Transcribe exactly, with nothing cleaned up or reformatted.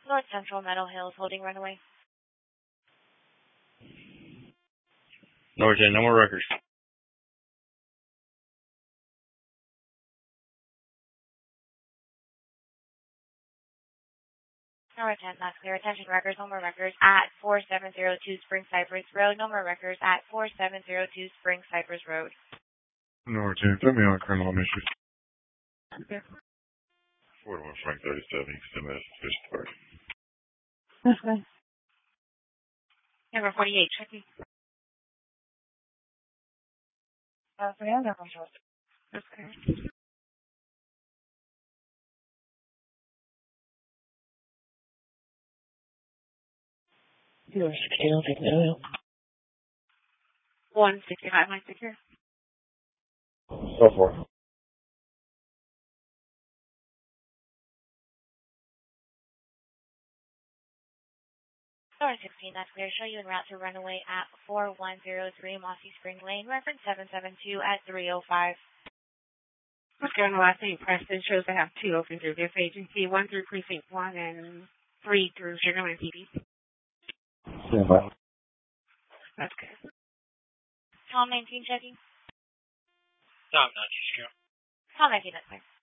North Central Meadow Hills, holding runway. North ten, no more records. North ten, that's clear. Attention records, no more records at four seven zero two Spring Cypress Road. No more records at four seven zero two Spring Cypress Road. North ten, put me on criminal mission. Okay. four to one Frank thirty-seven, you can send me a suspicious party. That's good. Number forty-eight, checking. Uh, for the other one, that's good. You're sixteen, I'll take no. one sixty-five, line secure. So far. Door sixteen, that's clear. Show you en route to runway at four one zero three Mossy Spring Lane, reference seven seven two at three oh five. Let's go on the last name. Preston shows to have two open through this agency, one through Precinct one and three through Sugarland P D. Yeah, bye. That's good. Tom nineteen checking. Tom nineteen, secure. Tom nineteen, that's clear.